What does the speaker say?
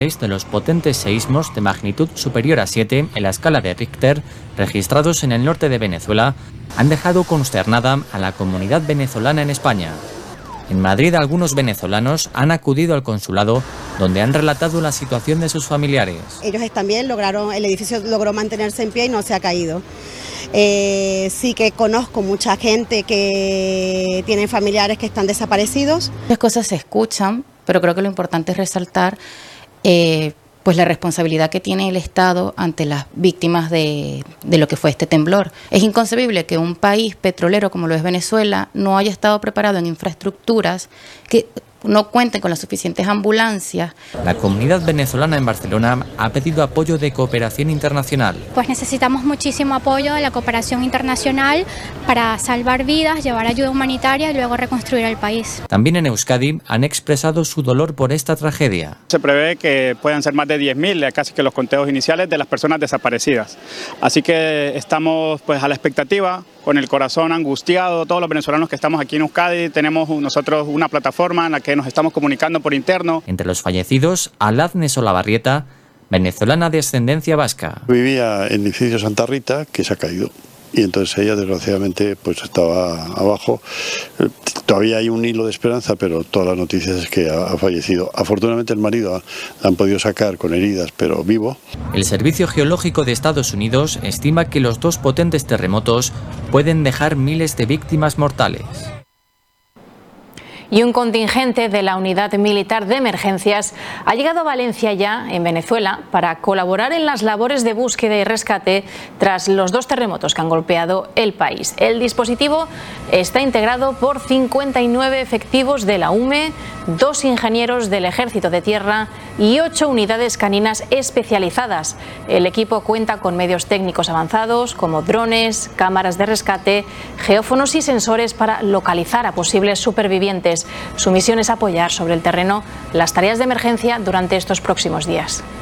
de los potentes seísmos de magnitud superior a 7 en la escala de Richter registrados en el norte de Venezuela han dejado consternada a la comunidad venezolana en España. En Madrid, algunos venezolanos han acudido al consulado donde han relatado la situación de sus familiares. Ellos están bien, el edificio logró mantenerse en pie y no se ha caído. Sí que conozco mucha gente que tiene familiares que están desaparecidos. Las cosas se escuchan, pero creo que lo importante es resaltar pues la responsabilidad que tiene el Estado ante las víctimas de lo que fue este temblor. Es inconcebible que un país petrolero como lo es Venezuela no haya estado preparado en infraestructuras que no cuenten con las suficientes ambulancias. La comunidad venezolana en Barcelona ha pedido apoyo de cooperación internacional. Pues necesitamos muchísimo apoyo de la cooperación internacional para salvar vidas, llevar ayuda humanitaria y luego reconstruir el país. También en Euskadi han expresado su dolor por esta tragedia. Se prevé que puedan ser más de 10.000, casi que los conteos iniciales de las personas desaparecidas. Así que estamos pues a la expectativa, con el corazón angustiado, todos los venezolanos que estamos aquí en Euskadi. Tenemos nosotros una plataforma en la que nos estamos comunicando por interno. Entre los fallecidos, Aladne Solabarrieta, venezolana de ascendencia vasca. Vivía en el edificio Santa Rita, que se ha caído. Y entonces ella, desgraciadamente, pues estaba abajo. Todavía hay un hilo de esperanza, pero todas las noticias es que ha fallecido. Afortunadamente el marido la han podido sacar con heridas, pero vivo. El Servicio Geológico de Estados Unidos estima que los dos potentes terremotos pueden dejar miles de víctimas mortales. Y un contingente de la Unidad Militar de Emergencias ha llegado a Valencia ya, en Venezuela, para colaborar en las labores de búsqueda y rescate tras los dos terremotos que han golpeado el país. El dispositivo está integrado por 59 efectivos de la UME, 2 ingenieros del Ejército de Tierra y 8 unidades caninas especializadas. El equipo cuenta con medios técnicos avanzados como drones, cámaras de rescate, geófonos y sensores para localizar a posibles supervivientes. Su misión es apoyar sobre el terreno las tareas de emergencia durante estos próximos días.